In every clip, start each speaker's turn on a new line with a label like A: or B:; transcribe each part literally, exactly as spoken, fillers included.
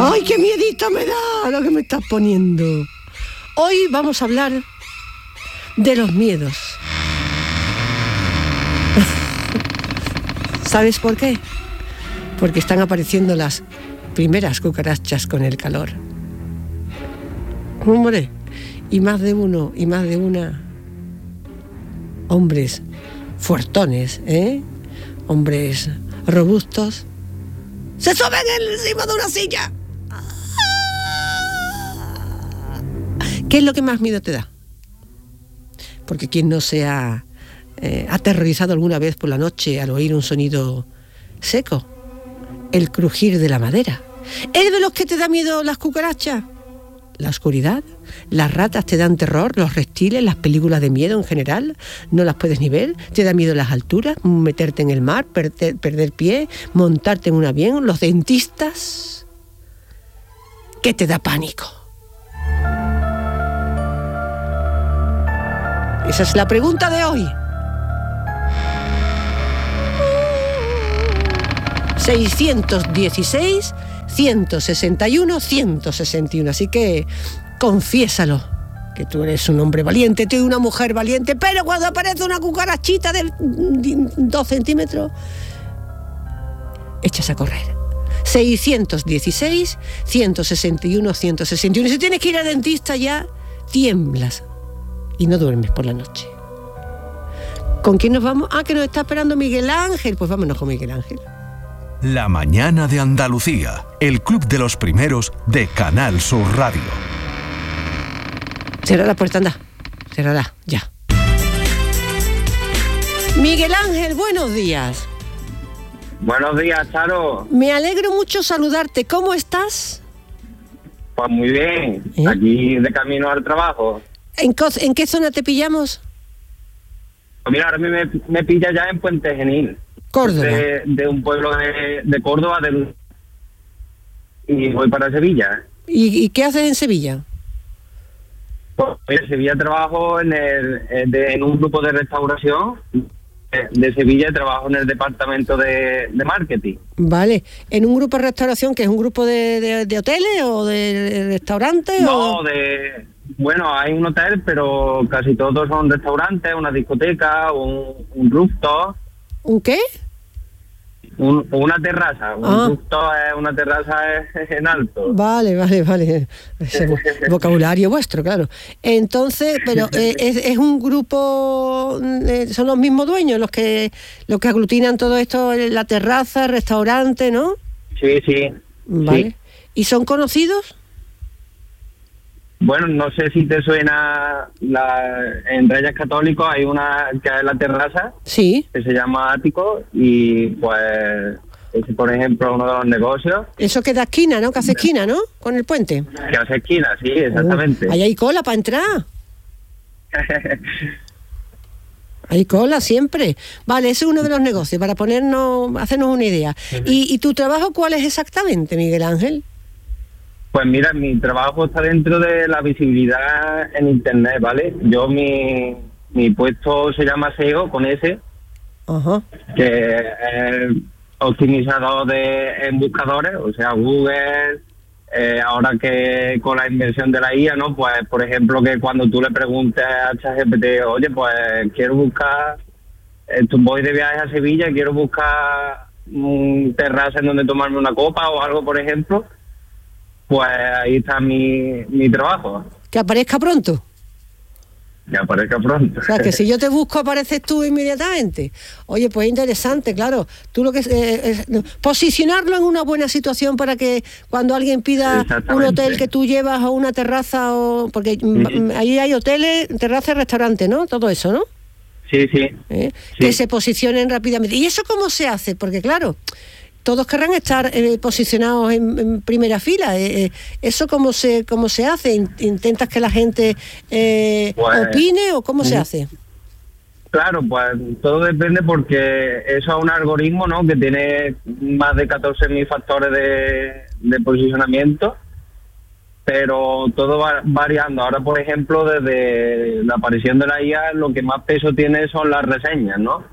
A: ¡Ay, qué miedito me da lo que me estás poniendo! Hoy vamos a hablar de los miedos. ¿Sabes por qué? Porque están apareciendo las primeras cucarachas con el calor. Hombre, y más de uno, y más de una. Hombres fuertones, ¿eh? Hombres robustos. ¡Se suben encima de una silla! ¿Qué es lo que más miedo te da? Porque quien no se ha eh, aterrorizado alguna vez por la noche al oír un sonido seco, el crujir de la madera. ¿Es de los que te da miedo las cucarachas? La oscuridad, las ratas te dan terror, los reptiles, las películas de miedo en general, no las puedes ni ver, te da miedo las alturas, meterte en el mar, perder, perder pie, montarte en un avión, los dentistas. ¿Qué te da pánico? Esa es la pregunta de hoy. seiscientos dieciséis, ciento sesenta y uno, ciento sesenta y uno. Así que confiésalo, que tú eres un hombre valiente, tú eres una mujer valiente, pero cuando aparece una cucarachita de dos centímetros, echas a correr. seiscientos dieciséis, ciento sesenta y uno, ciento sesenta y uno. Si tienes que ir al dentista ya, tiemblas y no duermes por la noche. ¿Con quién nos vamos? Ah, que nos está esperando Miguel Ángel. Pues vámonos con Miguel Ángel.
B: La mañana de Andalucía, el club de los primeros de Canal Sur Radio.
A: Cierra la puerta, anda. Cerrará, ya. Miguel Ángel, buenos días.
C: Buenos días, Charo.
A: Me alegro mucho saludarte. ¿Cómo estás?
C: Pues muy bien. ¿Eh? Aquí de camino al trabajo.
A: ¿En, co- ¿En qué zona te pillamos?
C: Pues mira, ahora me, me pilla ya en Puente Genil.
A: Córdoba.
C: De, de un pueblo de, de Córdoba del, y voy para Sevilla.
A: ¿Y, ¿Y qué haces en Sevilla?
C: Pues en Sevilla trabajo en, el, de, en un grupo de restauración de, de Sevilla y trabajo en el departamento de, de marketing.
A: Vale. ¿En un grupo de restauración que es un grupo de, de, de hoteles o de restaurantes?
C: No,
A: o...
C: de... Bueno, hay un hotel, pero casi todos son restaurantes, una discoteca, un, un rooftop.
A: ¿Un qué?
C: Un, una terraza, un
A: ah.
C: rooftop es una terraza en alto.
A: Vale, vale, vale. Ese vocabulario vuestro, claro. Entonces, pero eh, es, es un grupo, eh, son los mismos dueños los que los que aglutinan todo esto, la terraza, restaurante, ¿no?
C: Sí, sí.
A: Vale.
C: Sí.
A: ¿Y son conocidos?
C: Bueno, no sé si te suena, la, en Reyes Católicos hay una que es la terraza,
A: sí,
C: que se llama Ático, y pues ese, por ejemplo, uno de los negocios.
A: Eso que da esquina, ¿no? Que hace esquina, ¿no? Con el puente.
C: Que hace esquina, sí, exactamente.
A: Uh, ahí hay cola para entrar. Hay cola siempre. Vale, ese es uno de los negocios, para ponernos, hacernos una idea. Uh-huh. ¿Y, ¿Y tu trabajo cuál es exactamente, Miguel Ángel?
C: Pues mira, mi trabajo está dentro de la visibilidad en Internet, ¿vale? Yo, mi, mi puesto se llama S E O, con S,
A: uh-huh.
C: que es optimizador de, en buscadores, o sea, Google, eh, ahora que con la inversión de la I A, ¿no? Pues, por ejemplo, que cuando tú le preguntes a ChatGPT, oye, pues quiero buscar, eh, voy de viaje a Sevilla, quiero buscar un terraza en donde tomarme una copa o algo, por ejemplo, pues ahí está mi, mi trabajo.
A: Que aparezca pronto.
C: Que aparezca pronto.
A: O sea, que si yo te busco, apareces tú inmediatamente. Oye, pues interesante, claro. Tú lo que eh, es posicionarlo en una buena situación para que cuando alguien pida un hotel que tú llevas o una terraza, o porque uh-huh. ahí hay hoteles, terrazas, restaurantes, ¿no? Todo eso, ¿no?
C: Sí, sí.
A: ¿Eh?
C: sí.
A: Que se posicionen rápidamente. ¿Y eso cómo se hace? Porque claro, todos querrán estar eh, posicionados en, en primera fila. Eh, eh, ¿Eso cómo se cómo se hace? ¿Intentas que la gente eh, pues, opine o cómo se hace?
C: Claro, pues todo depende porque eso es un algoritmo, ¿no? Que tiene más de catorce mil factores de, de posicionamiento, pero todo va variando. Ahora, por ejemplo, desde la aparición de la I A, lo que más peso tiene son las reseñas, ¿no?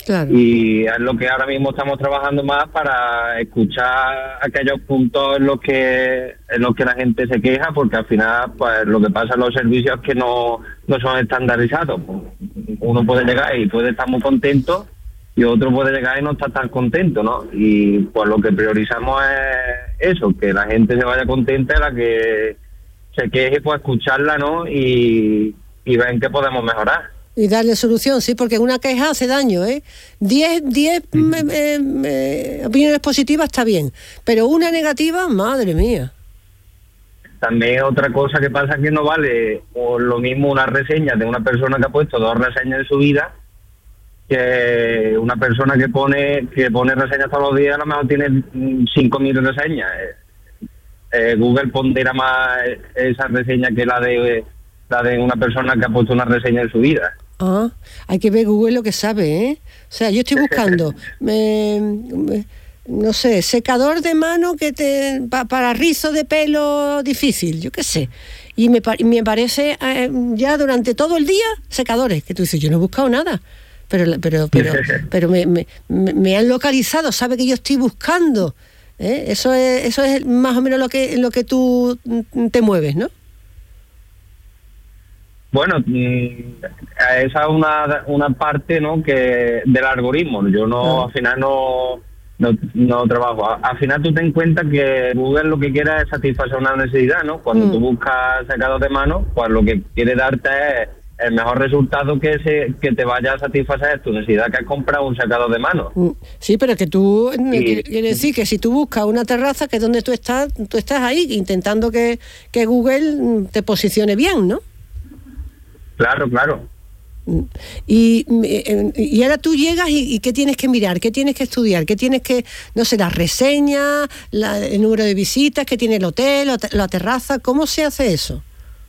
A: Claro.
C: Y es lo que ahora mismo estamos trabajando más para escuchar aquellos puntos en los que en los que la gente se queja, porque al final pues lo que pasa en los servicios es que no, no son estandarizados. Uno puede llegar y puede estar muy contento y otro puede llegar y no estar tan contento, ¿no? Y pues lo que priorizamos es eso, que la gente se vaya contenta, la que se queje, pues escucharla, ¿no? Y, y ver en qué podemos mejorar.
A: Y darle solución, sí, porque una queja hace daño, ¿eh? Diez, diez mm. eh, eh, opiniones positivas está bien, pero una negativa, madre mía.
C: También otra cosa que pasa es que no vale o lo mismo una reseña de una persona que ha puesto dos reseñas en su vida que una persona que pone que pone reseñas todos los días, a lo mejor tiene cinco mil reseñas. Eh, eh, Google pondera más esa reseña que la de la de una persona que ha puesto una reseña en su vida.
A: Ah, hay que ver Google lo que sabe, ¿eh? O sea, yo estoy buscando, me, me, no sé, secador de mano que te pa, para rizo de pelo difícil, yo qué sé. Y me, me parece eh, ya durante todo el día secadores, que tú dices, yo no he buscado nada. Pero pero pero pero me, me, me han localizado, sabe que yo estoy buscando. ¿eh? Eso es eso es más o menos lo que lo que tú te mueves, ¿no?
C: Bueno, esa es una, una parte, ¿no?, que del algoritmo. Yo no, al final no, no, no trabajo. Al final tú ten en cuenta que Google lo que quiere es satisfacer una necesidad, ¿no? Cuando mm. tú buscas secados de mano, pues lo que quiere darte es el mejor resultado que se que te vaya a satisfacer tu necesidad, que es comprar un secador de mano.
A: Sí, pero que tú, y, quiere decir que si tú buscas una terraza, que es donde tú estás, tú estás ahí intentando que, que Google te posicione bien, ¿no?
C: Claro, claro.
A: Y, y ahora tú llegas y, y ¿qué tienes que mirar? ¿Qué tienes que estudiar? ¿Qué tienes que, no sé, las reseñas, la, el número de visitas que tiene el hotel, la terraza? ¿Cómo se hace eso?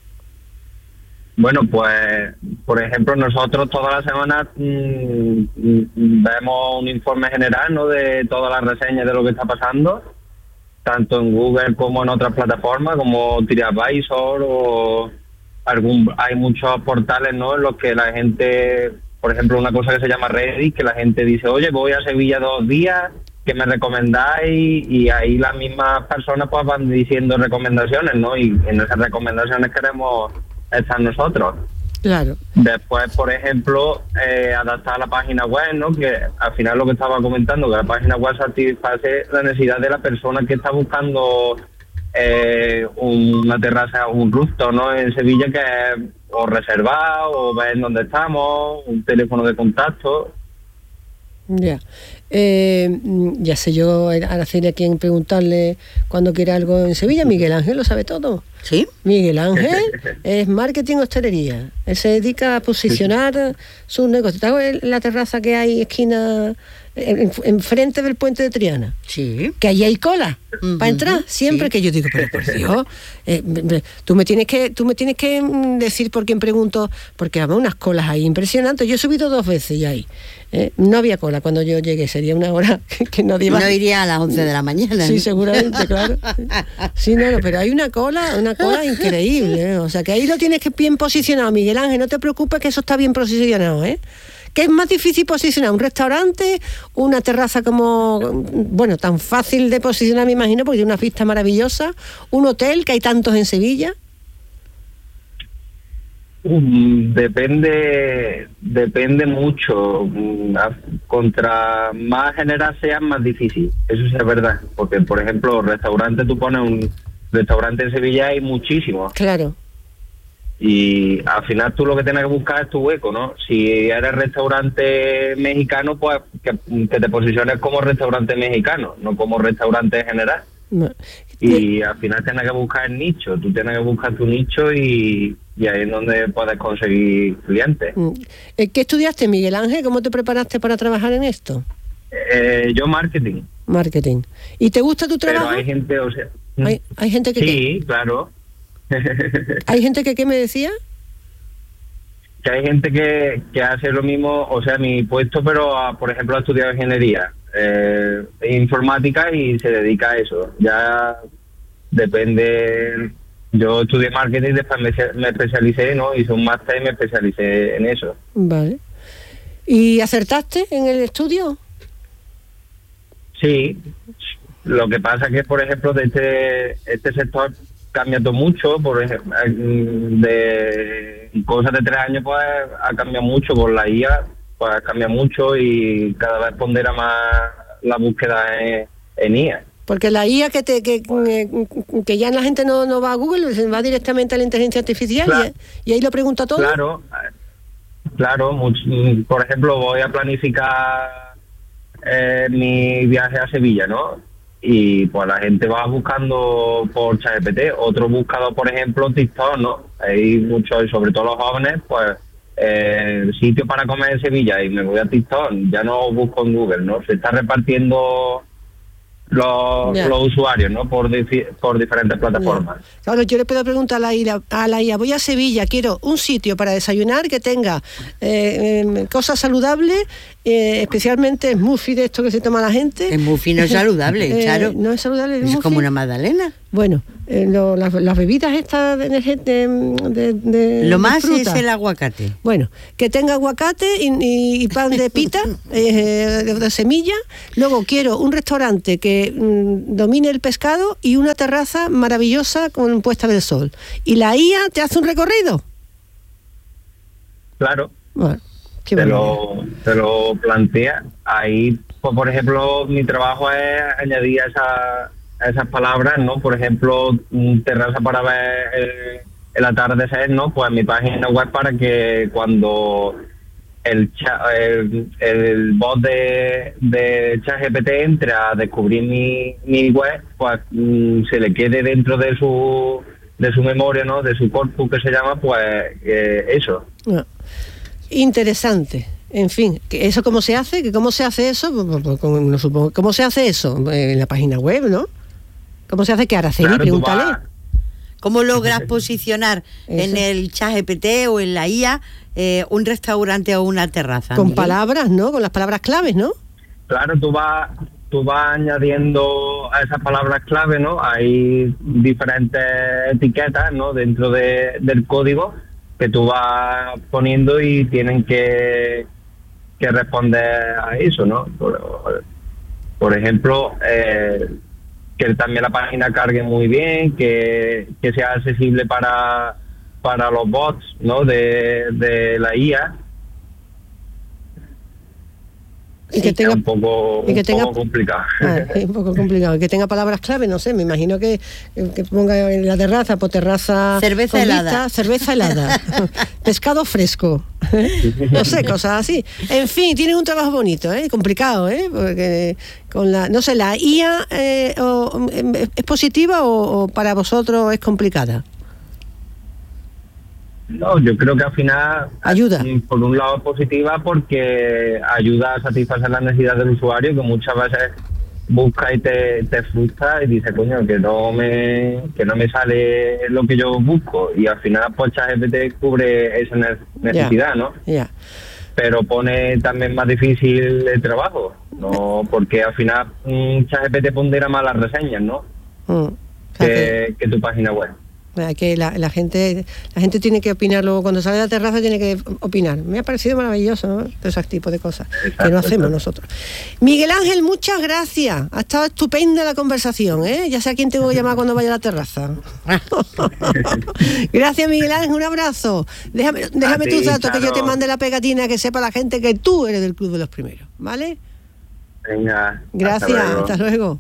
C: Bueno, pues, por ejemplo, nosotros todas las semanas mmm, vemos un informe general, ¿no?, de todas las reseñas de lo que está pasando, tanto en Google como en otras plataformas, como TripAdvisor o... Algún, hay muchos portales, ¿no?, en los que la gente, por ejemplo, una cosa que se llama Reddit, que la gente dice, oye, voy a Sevilla dos días, ¿qué me recomendáis? Y ahí las mismas personas pues van diciendo recomendaciones, ¿no? Y en esas recomendaciones queremos estar nosotros.
A: Claro.
C: Después, por ejemplo, eh, adaptar la página web, ¿no?, que al final lo que estaba comentando, que la página web satisface la necesidad de la persona que está buscando Eh, una terraza, un rooftop, ¿no?, en Sevilla, que es o reservar o ver dónde estamos, un teléfono de contacto.
A: Ya, eh, ya sé yo, Araceli, a quien preguntarle cuando quiera algo en Sevilla. Miguel Ángel lo sabe todo.
D: ¿Sí?
A: Miguel Ángel es marketing hostelería. Él se dedica a posicionar sus negocios. ¿Te acuerdas la terraza que hay esquina enfrente del puente de Triana?
D: Sí.
A: Que allí hay cola uh-huh. para entrar siempre, sí. Que yo digo, pero por Dios, eh, tú me tienes que tú me tienes que decir por quién pregunto, porque había unas colas ahí impresionantes. Yo he subido dos veces ya ahí. Eh, no había cola cuando yo llegué, sería una hora que, que no iba.
D: No iría a las once de la mañana.
A: Sí, seguramente, claro. Sí, no, no, pero hay una cola, una cola increíble, ¿eh? O sea, que ahí lo tienes que bien posicionado, Miguel Ángel, no te preocupes que eso está bien posicionado, ¿eh? ¿Qué es más difícil posicionar? ¿Un restaurante? ¿Una terraza como, bueno, tan fácil de posicionar, me imagino, porque tiene una vista maravillosa? ¿Un hotel, que hay tantos en Sevilla?
C: Um, depende depende mucho. Contra más general sea, más difícil. Eso sí es verdad. Porque, por ejemplo, restaurante, tú pones un restaurante en Sevilla, hay muchísimos.
A: Claro.
C: Y al final tú lo que tienes que buscar es tu hueco, ¿no? Si eres restaurante mexicano, pues que, que te posiciones como restaurante mexicano, no como restaurante general. No. Y al final tienes que buscar el nicho, tú tienes que buscar tu nicho y, y ahí es donde puedes conseguir clientes.
A: ¿Qué estudiaste, Miguel Ángel? ¿Cómo te preparaste para trabajar en esto?
C: Eh, yo marketing.
A: Marketing. ¿Y te gusta tu trabajo?
C: Pero hay gente, o sea...
A: ¿Hay, hay gente que...
C: Sí, claro.
A: ¿Hay gente que qué me decía?
C: Que hay gente que, que hace lo mismo, o sea, mi puesto, pero a, por ejemplo ha estudiado ingeniería eh, informática y se dedica a eso. Ya depende. Yo estudié marketing y después me, me especialicé, ¿no? Hice un máster y me especialicé en eso.
A: Vale. ¿Y acertaste en el estudio?
C: Sí, lo que pasa es que, por ejemplo, de este, este sector cambia todo mucho, por ejemplo, de cosas de tres años pues ha cambiado mucho, por la I A pues cambia mucho y cada vez pondera más la búsqueda en, en I A.
A: Porque la I A que te que, que ya la gente no, no va a Google, va directamente a la inteligencia artificial, claro, y, y ahí lo pregunta todo.
C: Claro, claro, much, por ejemplo, voy a planificar eh, mi viaje a Sevilla, ¿no? Y pues la gente va buscando por ChatGPT, otro buscador, por ejemplo, TikTok, ¿no? Hay muchos, sobre todo los jóvenes, pues eh, sitio para comer en Sevilla, y me voy a TikTok, ya no busco en Google, ¿no? Se está repartiendo los, yeah. los usuarios, ¿no? Por, difi- por diferentes plataformas.
A: Yeah. Claro, yo le puedo preguntar a la, I A, a la I A, voy a Sevilla, quiero un sitio para desayunar que tenga eh, eh, cosas saludables, eh, especialmente smoothie de esto que se toma la gente.
D: El smoothie no es saludable, eh, Charo.
A: No es saludable el
D: es
A: smoothie.
D: Como una magdalena.
A: Bueno, eh, lo, las, las bebidas estas de, de, de, de
D: Lo más
A: de fruta.
D: Es el aguacate.
A: Bueno, que tenga aguacate y, y, y pan de pita, eh, de, de semilla. Luego quiero un restaurante que mm, domine el pescado y una terraza maravillosa con puesta del sol. Y la I A te hace un recorrido.
C: Claro.
A: Bueno, qué
C: te, lo, te lo plantea. Ahí, pues, por ejemplo, mi trabajo es añadir esa... esas palabras, ¿no? Por ejemplo, terraza para ver el, el atardecer, ¿no? Pues mi página web, para que cuando el cha, el, el bot de, de ChatGPT entre a descubrir mi, mi web, pues mm, se le quede dentro de su de su memoria, ¿no? De su corpus, que se llama, pues eh, eso.
A: No. Interesante. En fin, ¿eso cómo se hace? ¿Que ¿Cómo se hace eso? No supongo. ¿Cómo se hace eso? En la página web, ¿no? ¿Cómo se hace que Araceli?
C: Claro,
A: Pregúntale.
C: vas...
D: ¿Cómo logras posicionar en el ChatGPT o en la I A eh, un restaurante o una terraza?
A: Con
D: Miguel?
A: palabras, ¿no? Con las palabras claves, ¿no?
C: Claro, tú vas, tú vas añadiendo a esas palabras clave, ¿no? Hay diferentes etiquetas, ¿no? Dentro de, del código que tú vas poniendo y tienen que, que responder a eso, ¿no? Por, por ejemplo, eh, que también la página cargue muy bien, que, que sea accesible para, para los bots, ¿no? De, de la I A.
A: Y que tenga
C: es un poco,
A: y que
C: un
A: tenga,
C: poco complicado.
A: Ah, es un poco complicado. Y que tenga palabras clave, no sé, me imagino que, que ponga en la terraza, por terraza...
D: Cerveza helada.
A: Vista, cerveza helada. Pescado fresco. No sé, cosas así. En fin, tiene un trabajo bonito, ¿eh? Complicado, ¿eh? Porque con la... No sé, ¿la I A eh, o, es positiva o, o para vosotros es complicada?
C: No, yo creo que al final
A: ayuda.
C: Por un lado es positiva porque ayuda a satisfacer las necesidades del usuario, que muchas veces busca y te, te frustra y dice, coño, que no me que no me sale lo que yo busco, y al final pues ChatGPT cubre esa necesidad, yeah. ¿no?
A: Yeah.
C: Pero pone también más difícil el trabajo, no, porque al final um, ChatGPT pondera más las reseñas, ¿no? Mm, que, que tu página web.
A: Que la, la gente la gente tiene que opinar luego, cuando sale de la terraza tiene que opinar. Me ha parecido maravilloso, ¿no? Todo ese tipo de cosas. Exacto, que no hacemos exacto. nosotros. Miguel Ángel, muchas gracias. Ha estado estupenda la conversación, ¿eh? Ya sé a quién tengo que llamar cuando vaya a la terraza. Gracias, Miguel Ángel, un abrazo. Déjame, déjame ti, tus datos, claro. Que yo te mande la pegatina, que sepa la gente que tú eres del Club de los Primeros, ¿vale?
C: Venga.
A: Gracias, hasta luego. Hasta luego.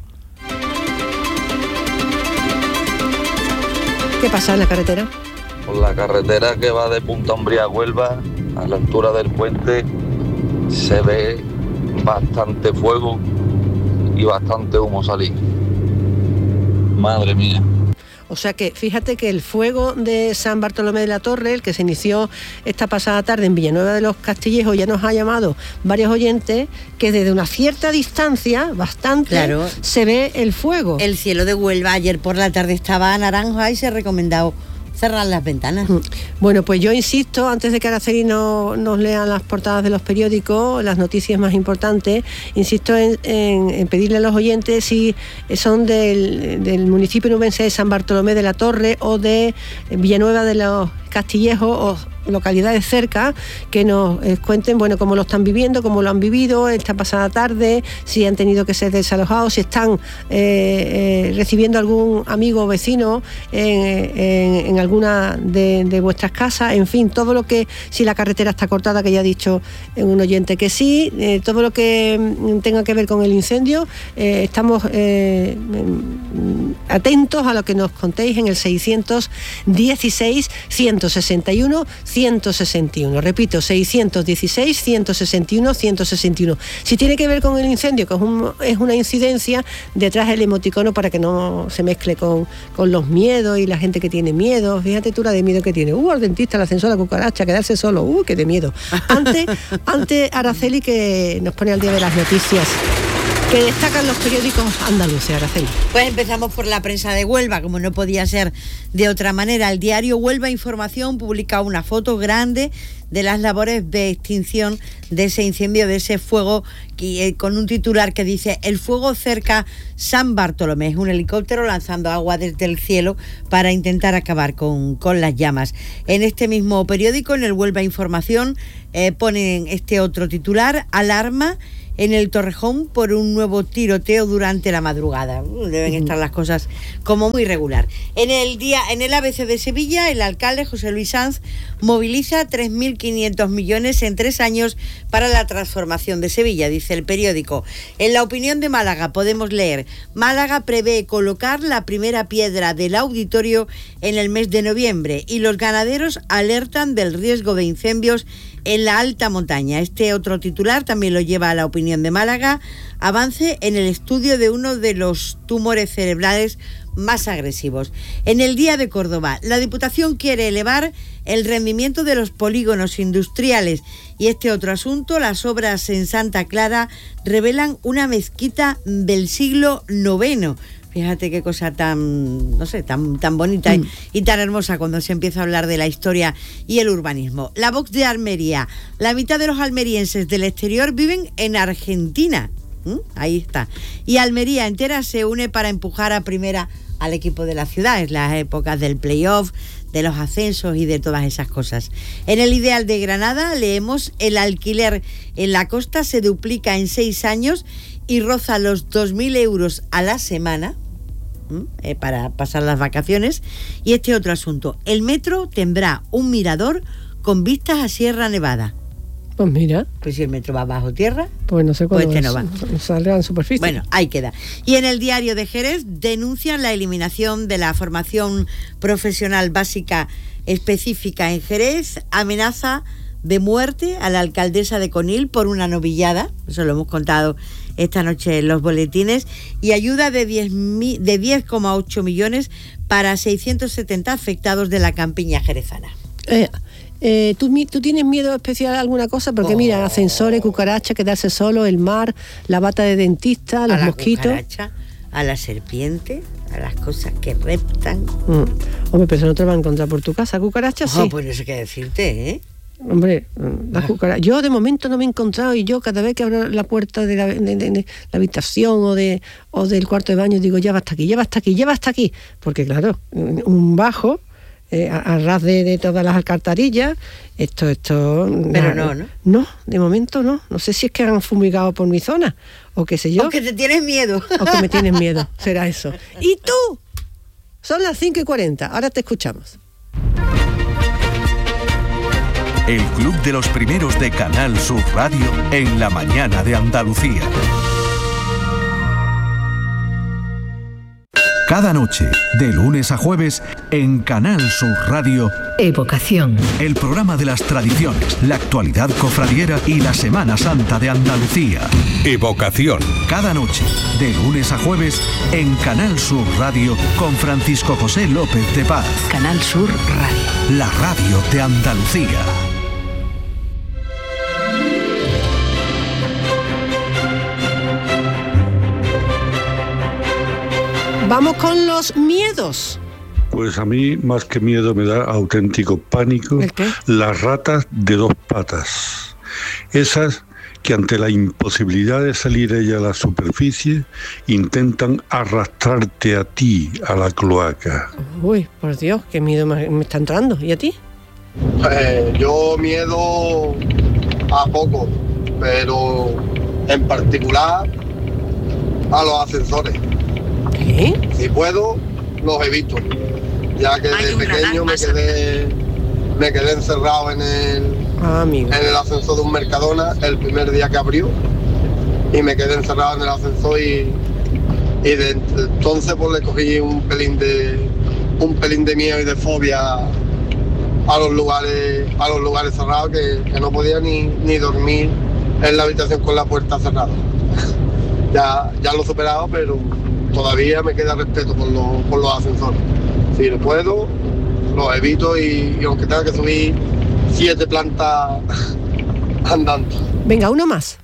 A: ¿Qué pasa en la carretera?
E: Por la carretera que va de Punta Umbría a Huelva, a la altura del puente, se ve bastante fuego y bastante humo salir. Madre mía.
A: O sea que fíjate que el fuego de San Bartolomé de la Torre, el que se inició esta pasada tarde en Villanueva de los Castillejos, ya nos ha llamado varios oyentes que desde una cierta distancia, bastante, claro, se ve el fuego.
D: El cielo de Huelva ayer por la tarde estaba naranja y se ha recomendado cerrar las ventanas.
A: Bueno, pues yo insisto, antes de que Araceli no, nos lean las portadas de los periódicos, las noticias más importantes, insisto en, en, en pedirle a los oyentes si son del, del municipio nubense de San Bartolomé de la Torre o de Villanueva de los Castillejos o localidades cerca que nos eh, cuenten, bueno, cómo lo están viviendo, cómo lo han vivido esta pasada tarde, si han tenido que ser desalojados, si están eh, eh, recibiendo algún amigo o vecino en, en, en alguna de, de vuestras casas, en fin, todo lo que, si la carretera está cortada, que ya ha dicho un oyente que sí, eh, todo lo que tenga que ver con el incendio, eh, estamos eh, atentos a lo que nos contéis en el seiscientos dieciséis, ciento sesenta y uno, ciento sesenta y uno. Repito, seiscientos dieciséis, ciento sesenta y uno, ciento sesenta y uno. Si tiene que ver con el incendio, que es, un, es una incidencia, detrás el emoticono para que no se mezcle con, con los miedos y la gente que tiene miedo. Fíjate tú la de miedo que tiene. Uh, al dentista, el ascensor, la cucaracha, quedarse solo. Uh, qué de miedo. Antes, antes Araceli, que nos pone al día de las noticias que destacan los periódicos andaluces, Araceli.
D: Pues empezamos por la prensa de Huelva, como no podía ser de otra manera. El diario Huelva Información publica una foto grande de las labores de extinción de ese incendio, de ese fuego, que, eh, con un titular que dice: el fuego cerca San Bartolomé. Es un helicóptero lanzando agua desde el cielo para intentar acabar con, con las llamas. En este mismo periódico, en el Huelva Información, eh, ponen este otro titular: alarma en el Torrejón por un nuevo tiroteo durante la madrugada. Deben estar las cosas como muy regular. En el día, en el A B C de Sevilla, el alcalde José Luis Sanz moviliza tres mil quinientos millones en tres años para la transformación de Sevilla, dice el periódico. En La Opinión de Málaga podemos leer: Málaga prevé colocar la primera piedra del auditorio en el mes de noviembre y los ganaderos alertan del riesgo de incendios en la alta montaña. Este otro titular también lo lleva a La Opinión de Málaga: avance en el estudio de uno de los tumores cerebrales más agresivos. En el Día de Córdoba, la Diputación quiere elevar el rendimiento de los polígonos industriales. Y este otro asunto: las obras en Santa Clara revelan una mezquita del siglo noveno. Fíjate qué cosa tan, no sé, tan, tan bonita mm. y, y tan hermosa cuando se empieza a hablar de la historia y el urbanismo. La Vox de Almería: la mitad de los almerienses del exterior viven en Argentina. ¿Mm? Ahí está. Y Almería entera se une para empujar a primera al equipo de la ciudad. Es las épocas del playoff, de los ascensos y de todas esas cosas. En el Ideal de Granada leemos: el alquiler en la costa se duplica en seis años y roza los dos mil euros a la semana. Eh, para pasar las vacaciones. Y este otro asunto: el metro tendrá un mirador con vistas a Sierra Nevada.
A: Pues mira.
D: Pues si el metro va bajo tierra,
A: pues no sé cuándo
D: pues este no va.
A: Saldrá en superficie.
D: Bueno, ahí queda. Y en el Diario de Jerez denuncian la eliminación de la formación profesional básica específica en Jerez. Amenaza de muerte a la alcaldesa de Conil por una novillada. Eso lo hemos contado esta noche en los boletines. Y ayuda de diez coma ocho millones para seiscientos setenta afectados de la campiña jerezana.
A: Eh, eh, ¿tú, ¿Tú tienes miedo especial a alguna cosa? Porque oh. mira, ascensores, cucarachas, quedarse solo, el mar, la bata de dentista, los
D: a
A: mosquitos.
D: A la cucaracha, a la serpiente, a las cosas que reptan.
A: Mm. Hombre, pero eso no te va a encontrar por tu casa. Cucarachas,
D: oh,
A: sí.
D: Pues no sé qué decirte, ¿eh?
A: Hombre, la cucaracha. Yo de momento no me he encontrado, y yo cada vez que abro la puerta de la, de, de, de la habitación o de o del cuarto de baño digo: ya va hasta aquí, ya va hasta aquí, ya va hasta aquí. Porque claro, un bajo eh, a, a ras de, de todas las alcantarillas, esto, esto...
D: Pero no, ¿no?
A: No, de momento no. No sé si es que han fumigado por mi zona, o qué sé yo.
D: O que te tienes miedo.
A: O que me tienes miedo, será eso. ¿Y tú? Son las cinco y cuarenta, ahora te escuchamos.
B: El Club de los Primeros de Canal Sur Radio en la mañana de Andalucía. Cada noche, de lunes a jueves, en Canal Sur Radio,
F: Evocación.
B: El programa de las tradiciones, la actualidad cofradiera y la Semana Santa de Andalucía. Evocación. Cada noche, de lunes a jueves, en Canal Sur Radio, con Francisco José López de Paz.
F: Canal Sur Radio.
B: La radio de Andalucía.
A: Vamos con los miedos.
G: Pues a mí, más que miedo, me da auténtico pánico.
A: ¿El qué?
G: Las ratas de dos patas. Esas que ante la imposibilidad de salir ella a la superficie, intentan arrastrarte a ti a la cloaca.
A: Uy, por Dios, qué miedo me, me está entrando. ¿Y a ti?
H: Eh, yo miedo a poco, pero en particular a los ascensores.
A: ¿Qué?
H: Si puedo, los evito, ya que de pequeño me quedé, me quedé encerrado en el,
A: ah, amigo.
H: en el ascensor de un Mercadona el primer día que abrió, y me quedé encerrado en el ascensor y, y de entonces pues le cogí un pelín de un pelín de miedo y de fobia a los lugares a los lugares cerrados, que, que no podía ni, ni dormir en la habitación con la puerta cerrada. ya, ya lo he superado, pero todavía me queda respeto por los, por los ascensores. Si lo puedo, los evito y, y aunque tenga que subir siete plantas andando.
A: Venga, uno más.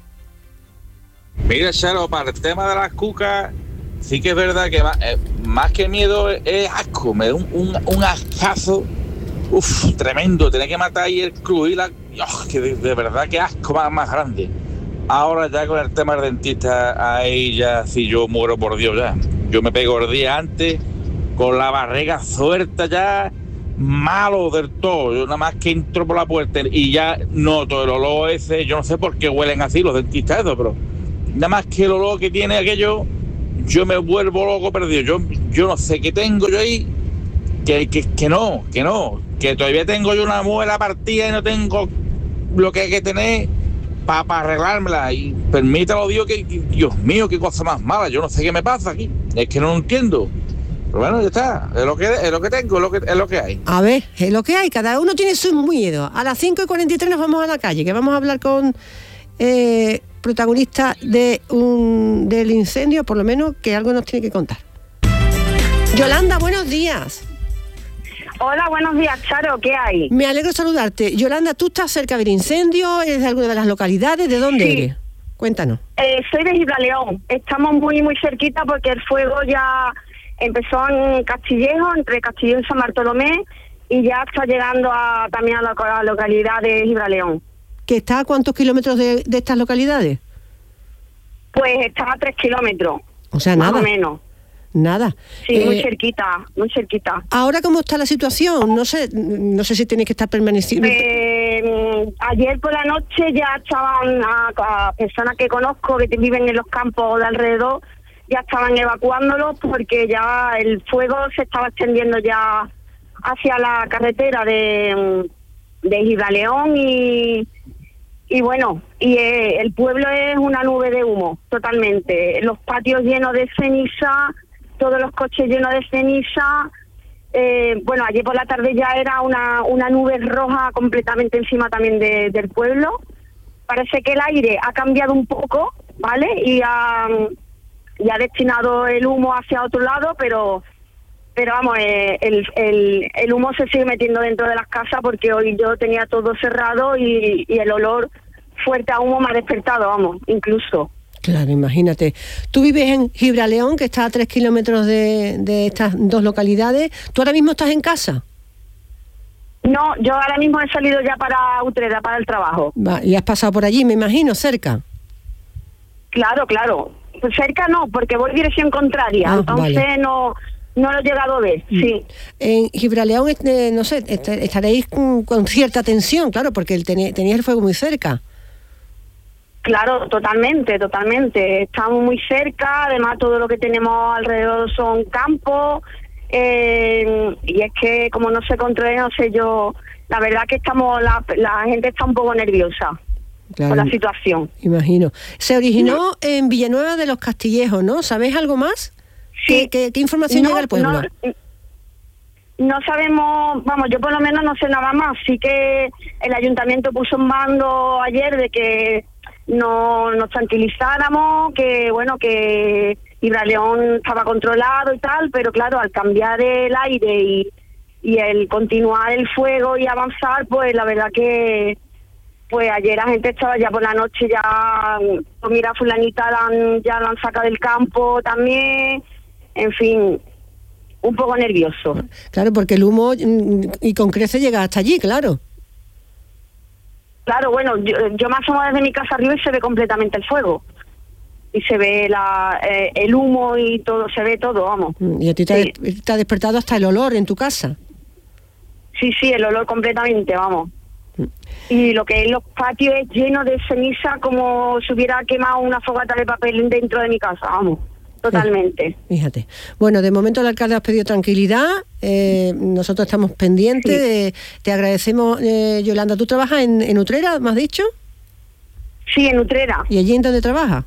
I: Mira, Charo, para el tema de las cucas, sí que es verdad que más, eh, más que miedo es asco, me da un, un, un ascazo, uff, tremendo, tener que matar ahí el cruz y la... Oh, que de, de verdad que asco más, más grande. Ahora ya con el tema del dentista, ahí ya, si yo muero por Dios ya. Yo me pego el día antes, con la barriga suelta ya, malo del todo. Yo nada más que entro por la puerta y ya noto el olor ese, yo no sé por qué huelen así los dentistas esos, pero nada más que el olor que tiene aquello, yo me vuelvo loco perdido. Yo, yo no sé qué tengo yo ahí, que, que, que no, que no, que todavía tengo yo una muela partida y no tengo lo que hay que tener para pa arreglármela, y permítalo Dios, que, que Dios mío, qué cosa más mala, yo no sé qué me pasa aquí, es que no lo entiendo. Pero bueno, ya está, es lo que, es lo que tengo, es lo que, es lo que hay.
A: A ver, es lo que hay, cada uno tiene sus miedos. A las cinco y cuarenta y tres nos vamos a la calle, que vamos a hablar con eh, protagonista de un, del incendio, por lo menos que algo nos tiene que contar. Yolanda, buenos días.
J: Hola, buenos días, Charo, ¿qué hay?
A: Me alegro de saludarte. Yolanda, ¿tú estás cerca del incendio? ¿Eres de alguna de las localidades? ¿De dónde
J: sí.
A: eres? Cuéntanos.
J: Eh, soy de Gibraleón. Estamos muy, muy cerquita porque el fuego ya empezó en Castillejo, entre Castillejo y San Bartolomé, y ya está llegando a, también a la, a la localidad de Gibraleón.
A: ¿Que está a cuántos kilómetros de, de estas localidades?
J: Pues está a tres kilómetros.
A: O sea,
J: más
A: nada.
J: o menos.
A: Nada.
J: Sí,
A: eh,
J: muy cerquita, muy cerquita.
A: Ahora, ¿cómo está la situación? No sé, no sé si tenéis que estar permaneciendo.
J: Eh, ayer por la noche ya estaban a, a personas que conozco que viven en los campos de alrededor, ya estaban evacuándolos porque ya el fuego se estaba extendiendo ya hacia la carretera de, de Gibraleón y y bueno, y eh, el pueblo es una nube de humo, totalmente. Los patios llenos de ceniza, todos los coches llenos de ceniza. Eh, bueno, ayer por la tarde ya era una, una nube roja completamente encima también de, del pueblo. Parece que el aire ha cambiado un poco, ¿vale? Y ha, y ha destinado el humo hacia otro lado, pero pero vamos, eh, el, el, el humo se sigue metiendo dentro de las casas porque hoy yo tenía todo cerrado y, y el olor fuerte a humo me ha despertado, vamos, incluso.
A: Claro, imagínate. Tú vives en Gibraleón, que está a tres kilómetros de, de estas dos localidades. ¿Tú ahora mismo estás en casa?
J: No, yo ahora mismo he salido ya para Utrera, para el trabajo.
A: Va, y has pasado por allí, me imagino, cerca.
J: Claro, claro. Pues cerca no, porque voy dirección contraria,
A: Ah,
J: entonces
A: vale.
J: no no lo he llegado a ver, sí.
A: En Gibraleón, eh, no sé, est- estaréis con, con cierta tensión, claro, porque el ten- teníais el fuego muy cerca.
J: Claro, totalmente, totalmente. Estamos muy cerca, además todo lo que tenemos alrededor son campos, eh, y es que como no se controla, no sé yo, la verdad que estamos, la, la gente está un poco nerviosa.
A: Claro,
J: por la situación.
A: Imagino. Se originó en Villanueva de los Castillejos, ¿no? ¿Sabéis algo más?
J: Sí.
A: ¿Qué, qué, qué información
J: No,
A: llega al pueblo?
J: No, no sabemos, vamos, yo por lo menos no sé nada más. Sí que el ayuntamiento puso un mando ayer de que no nos tranquilizáramos, que bueno, que Gibraleón estaba controlado y tal, pero claro, al cambiar el aire y, y el continuar el fuego y avanzar, pues la verdad que pues ayer la gente estaba ya por la noche, ya, pues mira, fulanita la han, ya la han sacado del campo también, en fin, un poco nervioso.
A: Claro, porque el humo mm, y con creces llega hasta allí, claro.
J: Claro, bueno, yo, yo me asomo desde mi casa arriba y se ve completamente el fuego. Y se ve la, eh, el humo y todo, se ve todo, vamos.
A: Y a ti te,
J: Sí.
A: ha, te ha despertado hasta el olor en tu casa.
J: sí, sí, el olor completamente, vamos. Y lo que es los patios es lleno de ceniza, como si hubiera quemado una fogata de papel dentro de mi casa, vamos. Totalmente.
A: Fíjate. Bueno, de momento el alcalde ha pedido tranquilidad, eh, nosotros estamos pendientes, sí. de, te agradecemos, eh, Yolanda. ¿Tú trabajas en, en Utrera, me has dicho?
J: Sí, en Utrera.
A: ¿Y allí en dónde trabajas?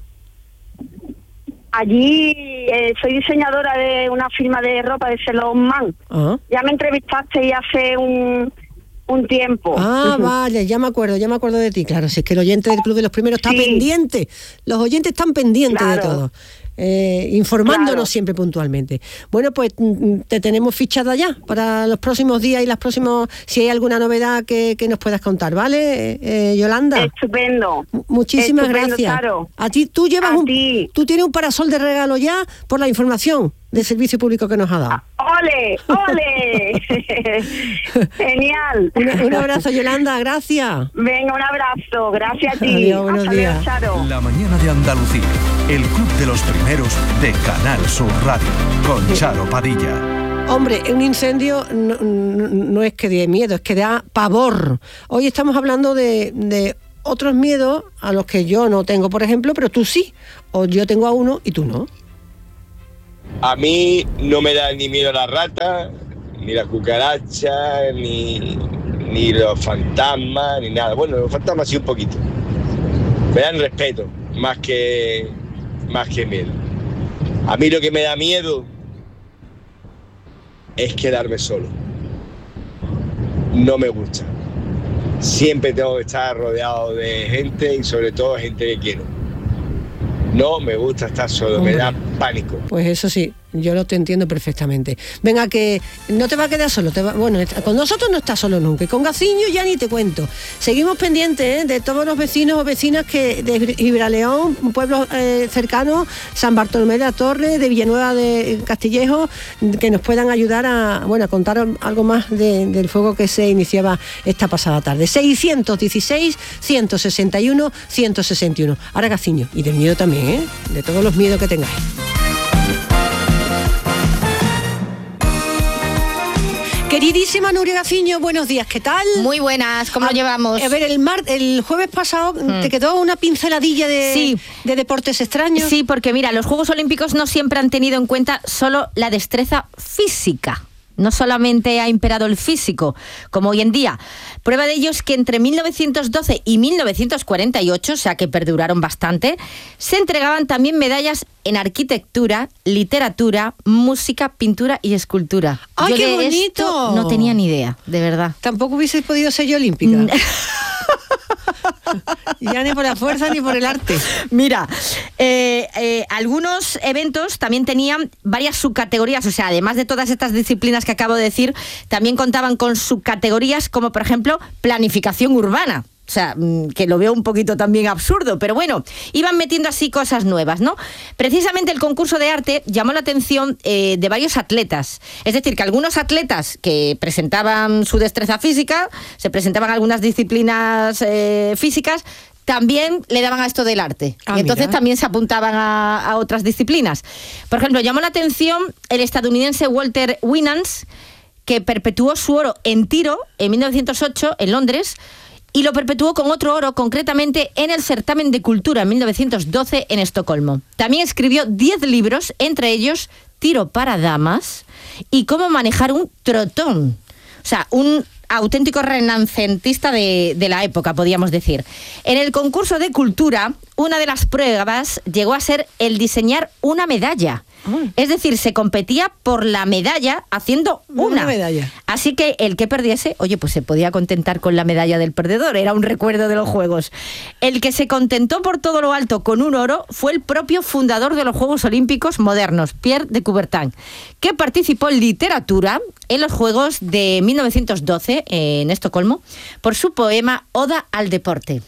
J: Allí eh, soy diseñadora de una firma de ropa de Ceylon Man. Uh-huh. Ya me entrevistaste hace un... un tiempo.
A: Ah, vale, ya me acuerdo, ya me acuerdo de ti. Claro, si es que el oyente del Club de los Primeros está sí. pendiente. Los oyentes están pendientes claro. de todo. Eh, informándonos claro. siempre puntualmente. Bueno, pues te tenemos fichada ya para los próximos días y las próximas, si hay alguna novedad que, que nos puedas contar, ¿vale, eh, Yolanda?
J: Estupendo.
A: M- muchísimas
J: Estupendo,
A: gracias.
J: Claro.
A: A ti, tú llevas
J: A
A: un,
J: ti.
A: tú tienes un parasol de regalo ya por la información del servicio público que nos ha dado.
J: ¡Ole! ¡Ole! Genial.
A: Un, un abrazo, Yolanda, gracias.
J: Venga, un abrazo, gracias a ti.
A: Adiós, buenos
J: Hasta
A: días.
J: luego, Charo.
B: La mañana de Andalucía, el Club de los Primeros de Canal Sur Radio, con Charo Padilla.
A: Hombre, un incendio no, no, no es que dé miedo, es que da pavor. Hoy estamos hablando de, de otros miedos a los que yo no tengo, por ejemplo, pero tú sí. O yo tengo a uno y tú no.
K: A mí no me da ni miedo la rata, ni la cucaracha, ni, ni los fantasmas, ni nada. Bueno, los fantasmas sí un poquito. Me dan respeto, más que, más que miedo. A mí lo que me da miedo es quedarme solo. No me gusta. Siempre tengo que estar rodeado de gente y sobre todo gente que quiero. No me gusta estar solo, Hombre, me da pánico.
A: Pues eso sí, yo lo te entiendo perfectamente. Venga, que no te va a quedar solo. Te va, bueno, con nosotros no estás solo nunca. Y con Gaciño ya ni te cuento. Seguimos pendientes, ¿eh?, de todos los vecinos o vecinas que de Gibraleón, pueblos eh, cercanos, San Bartolomé de la Torre, de Villanueva de Castillejo, que nos puedan ayudar a, bueno, a contar algo más de, del fuego que se iniciaba esta pasada tarde. seiscientos dieciséis, ciento sesenta y uno, ciento sesenta y uno. Ahora Gaciño, y del miedo también, ¿eh?, de todos los miedos que tengáis. Queridísima Nuria Gaciño, buenos días, ¿qué tal?
L: Muy buenas, ¿cómo a, lo llevamos?
A: A ver, el mar, el jueves pasado mm. te quedó una pinceladilla de,
L: sí.
A: de deportes extraños.
L: Sí, porque mira, los Juegos Olímpicos no siempre han tenido en cuenta solo la destreza física. No solamente ha imperado el físico, como hoy en día. Prueba de ello es que entre mil novecientos doce y mil novecientos cuarenta y ocho, o sea que perduraron bastante, se entregaban también medallas en arquitectura, literatura, música, pintura y escultura.
A: ¡Ay,
L: yo
A: qué
L: de
A: bonito!
L: Esto no tenía ni idea, de verdad.
A: Tampoco hubiese podido ser yo olímpica. Ya ni por la fuerza ni por el arte.
L: Mira, eh, eh, algunos eventos también tenían varias subcategorías, o sea, además de todas estas disciplinas que acabo de decir, también contaban con subcategorías como, por ejemplo, planificación urbana. O sea, que lo veo un poquito también absurdo, pero bueno, iban metiendo así cosas nuevas, ¿no? Precisamente el concurso de arte llamó la atención eh, de varios atletas. Es decir, que algunos atletas que presentaban su destreza física, se presentaban algunas disciplinas eh, físicas, también le daban a esto del arte. Ah, y entonces mira. También se apuntaban a, a otras disciplinas. Por ejemplo, llamó la atención el estadounidense Walter Winans, que perpetuó su oro en tiro en mil novecientos ocho en Londres, y lo perpetuó con otro oro, concretamente en el certamen de cultura en mil novecientos doce en Estocolmo. También escribió diez libros, entre ellos Tiro para damas y Cómo manejar un trotón. O sea, un auténtico renacentista de, de la época, podríamos decir. En el concurso de cultura, una de las pruebas llegó a ser el diseñar una medalla. Mm. Es decir, se competía por la medalla haciendo una.
A: Una medalla.
L: Así que el que perdiese, oye, pues se podía contentar con la medalla del perdedor. Era un recuerdo de los Juegos. El que se contentó por todo lo alto con un oro fue el propio fundador de los Juegos Olímpicos modernos, Pierre de Coubertin, que participó en literatura en los Juegos de mil novecientos doce en Estocolmo por su poema Oda al deporte.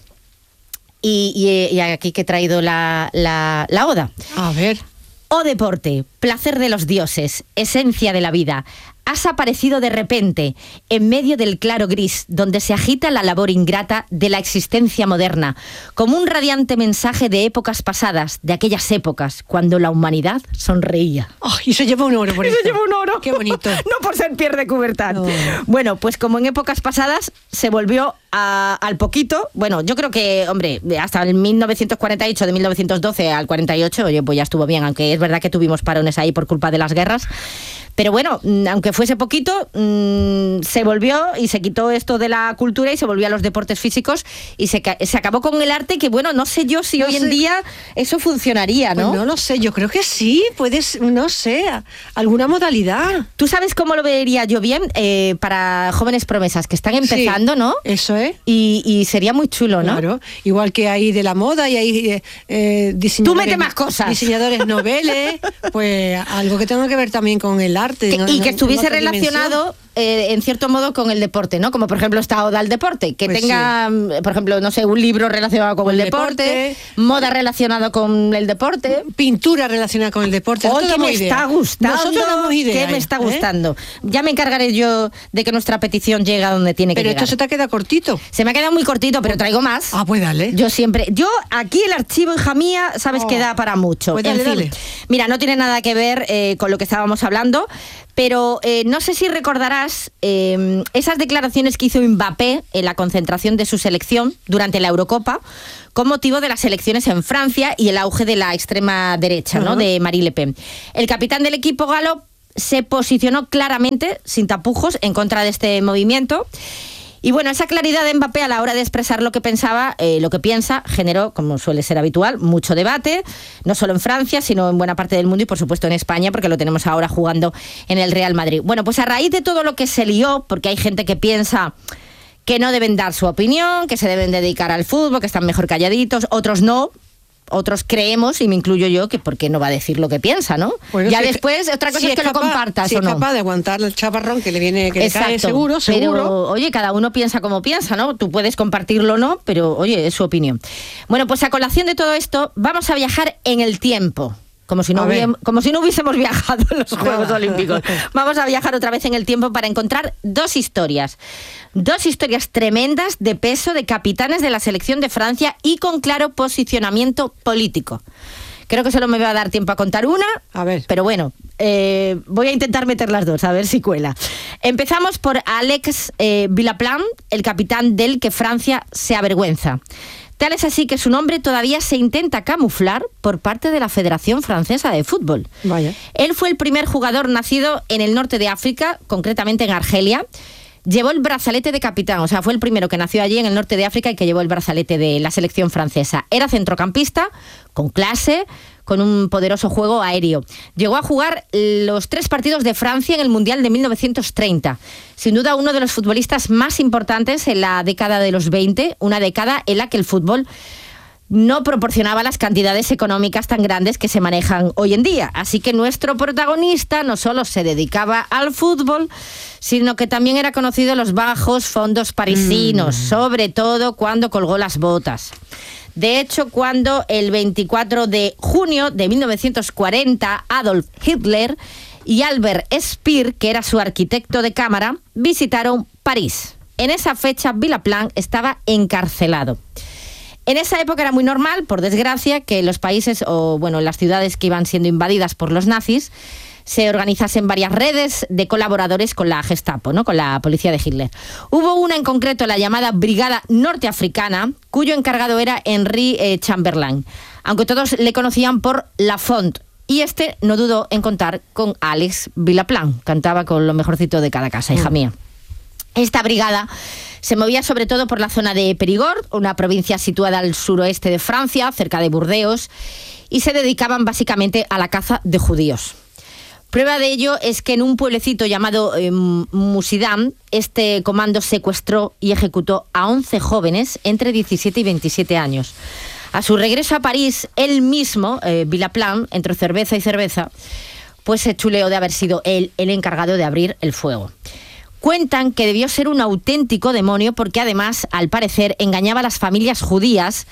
L: Y, y, y aquí que he traído la, la, la oda.
A: A ver.
L: O deporte, placer de los dioses, esencia de la vida. Has aparecido de repente, en medio del claro gris, donde se agita la labor ingrata de la existencia moderna, como un radiante mensaje de épocas pasadas, de aquellas épocas, cuando la humanidad sonreía.
A: Oh, y se lleva un oro por
L: y
A: esto.
L: se lleva un oro.
A: Qué bonito.
L: No por ser Pierre de Coubertin.
A: No.
L: Bueno, pues como en épocas pasadas, se volvió a, al poquito, bueno, yo creo que, hombre, hasta el mil novecientos cuarenta y ocho, de mil novecientos doce al cuarenta y ocho, oye, pues ya estuvo bien, aunque es verdad que tuvimos parones ahí por culpa de las guerras. Pero bueno, aunque fuese poquito, mmm, se volvió y se quitó esto de la cultura y se volvió a los deportes físicos y se, se acabó con el arte, que bueno, no sé yo si no hoy sé. en día eso funcionaría, ¿no?
A: Pues no lo sé, yo creo que sí, puedes, no sé, alguna modalidad.
L: ¿Tú sabes cómo lo vería yo bien? Eh, para jóvenes promesas que están empezando,
A: sí,
L: ¿no?
A: Eso es.
L: Y, y sería muy chulo, ¿no?
A: Claro, igual que hay de la moda y hay eh, eh, diseñadores...
L: Tú mete más cosas.
A: Diseñadores noveles, pues algo que tenga que ver también con el arte.
L: Que,
A: no,
L: y
A: no,
L: que estuviese
A: relacionado
L: relacionado eh, en cierto modo con el deporte, ¿no? Como por ejemplo está Oda al deporte, que
A: pues
L: tenga, sí. por ejemplo, no sé, un libro relacionado con, con el deporte, deporte, moda relacionada con el deporte,
A: pintura relacionada con el deporte.
L: Hoy que me idea. está gustando,
A: nosotros damos idea,
L: que me está
A: ¿eh?
L: gustando. Ya me encargaré yo de que nuestra petición llegue a donde tiene que
A: pero
L: llegar.
A: Pero esto se te ha quedado cortito.
L: Se me ha quedado muy cortito, pero traigo más.
A: Ah, pues dale.
L: Yo siempre, yo aquí el archivo, hija mía, sabes oh. que da para mucho.
A: Pues dale,
L: en fin,
A: dale.
L: Mira, no tiene nada que ver eh, con lo que estábamos hablando, pero eh, no sé si recordarás eh, esas declaraciones que hizo Mbappé en la concentración de su selección durante la Eurocopa con motivo de las elecciones en Francia y el auge de la extrema derecha, uh-huh. ¿no? de Marine Le Pen. El capitán del equipo galo se posicionó claramente, sin tapujos, en contra de este movimiento. Y bueno, esa claridad de Mbappé a la hora de expresar lo que pensaba, eh, lo que piensa, generó, como suele ser habitual, mucho debate, no solo en Francia, sino en buena parte del mundo y por supuesto en España, porque lo tenemos ahora jugando en el Real Madrid. Bueno, pues a raíz de todo lo que se lió, porque hay gente que piensa que no deben dar su opinión, que se deben dedicar al fútbol, que están mejor calladitos, otros no. Otros creemos, y me incluyo yo, que por qué no va a decir lo que piensa, ¿no? Bueno, ya si después, es, otra cosa
A: si
L: es que
A: capaz,
L: lo compartas
A: si
L: o no.
A: Si es capaz de aguantar el chaparrón que le viene, que Exacto, le cae seguro, seguro.
L: Pero, oye, cada uno piensa como piensa, ¿no? Tú puedes compartirlo o no, pero, oye, es su opinión. Bueno, pues a colación de todo esto, vamos a viajar en el tiempo. Como si, no hubiésemos, como si no hubiésemos viajado en los Juegos Olímpicos. Vamos a viajar otra vez en el tiempo para encontrar dos historias. Dos historias tremendas de peso de capitanes de la selección de Francia y con claro posicionamiento político. Creo que solo me va a dar tiempo a contar una,
A: a ver.
L: Pero bueno, eh, voy a intentar meter las dos, a ver si cuela. Empezamos por Alex eh, Villaplan, el capitán del que Francia se avergüenza. Tal es así que su nombre todavía se intenta camuflar por parte de la Federación Francesa de Fútbol.
A: Vaya.
L: Él fue el primer jugador nacido en el norte de África, concretamente en Argelia. Llevó el brazalete de capitán, o sea, fue el primero que nació allí en el norte de África y que llevó el brazalete de la selección francesa. Era centrocampista, con clase, con un poderoso juego aéreo. Llegó a jugar los tres partidos de Francia en el Mundial de mil novecientos treinta. Sin duda uno de los futbolistas más importantes en la década de los veinte, una década en la que el fútbol no proporcionaba las cantidades económicas tan grandes que se manejan hoy en día. Así que nuestro protagonista no solo se dedicaba al fútbol, sino que también era conocido en los bajos fondos parisinos, mm. sobre todo cuando colgó las botas. De hecho, cuando el veinticuatro de junio de mil novecientos cuarenta, Adolf Hitler y Albert Speer, que era su arquitecto de cámara, visitaron París. En esa fecha, Villaplan estaba encarcelado. En esa época era muy normal, por desgracia, que los países o bueno, las ciudades que iban siendo invadidas por los nazis se organizasen varias redes de colaboradores con la Gestapo, ¿no? Con la policía de Hitler. Hubo una en concreto, la llamada Brigada Norteafricana, cuyo encargado era Henri eh, Chamberlain, aunque todos le conocían por Lafont. Y este no dudó en contar con Alex Villaplan, cantaba con lo mejorcito de cada casa, hija mía. Esta brigada se movía sobre todo por la zona de Périgord, una provincia situada al suroeste de Francia, cerca de Burdeos, y se dedicaban básicamente a la caza de judíos. Prueba de ello es que en un pueblecito llamado eh, Musidam, este comando secuestró y ejecutó a once jóvenes entre diecisiete y veintisiete años. A su regreso a París, él mismo, eh, Villaplan, entre cerveza y cerveza, pues se chuleó de haber sido él el encargado de abrir el fuego. Cuentan que debió ser un auténtico demonio porque además, al parecer, engañaba a las familias judías